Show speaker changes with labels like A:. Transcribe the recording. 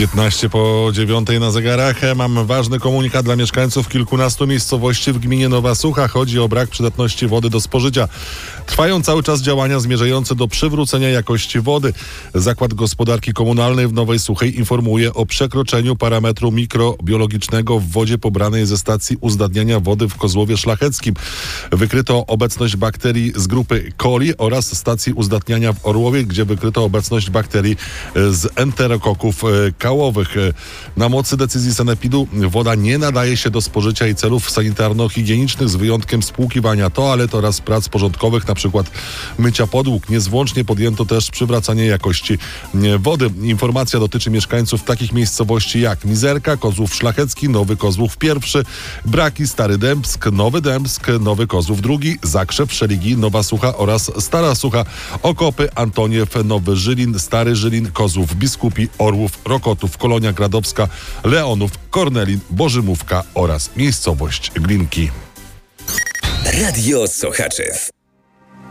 A: 8:15 na zegarach. Mam ważny komunikat dla mieszkańców kilkunastu miejscowości w gminie Nowa Sucha. Chodzi o brak przydatności wody do spożycia. Trwają cały czas działania zmierzające do przywrócenia jakości wody. Zakład Gospodarki Komunalnej w Nowej Suchej informuje o przekroczeniu parametru mikrobiologicznego w wodzie pobranej ze stacji uzdatniania wody w Kozłowie Szlacheckim. Wykryto obecność bakterii z grupy coli oraz stacji uzdatniania w Orłowie, gdzie wykryto obecność bakterii z enterokoków kałowych. Na mocy decyzji sanepidu woda nie nadaje się do spożycia i celów sanitarno-higienicznych z wyjątkiem spłukiwania toalet oraz prac porządkowych, np. mycia podłóg. Niezwłocznie podjęto też przywracanie jakości wody. Informacja dotyczy mieszkańców takich miejscowości jak Mizerka, Kozłów Szlachecki, Nowy Kozłów I, Braki, Stary Dębsk, Nowy Kozłów II, Zakrzew, Szeligi, Nowa Sucha oraz Stara Sucha, Okopy, Antoniew, Nowy Żylin, Stary Żylin, Kozłów Biskupi, Orłów, Rokotów, Kolonia Gradowska, Leonów, Kornelin, Bożymówka oraz miejscowość Glinki.
B: Radio Sochaczew.